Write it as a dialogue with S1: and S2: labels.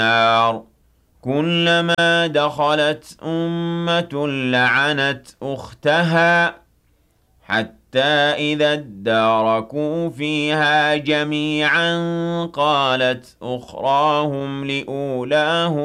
S1: النَّارِ كُلَّمَا دَخَلَتْ أُمَّةٌ لَّعَنَتْ أُخْتَهَا حَتَّىٰ إِذَا ادَّارَكُوا فِيهَا جَمِيعًا قَالَتْ أُخْرَاهُمْ لِأُولَاهُمْ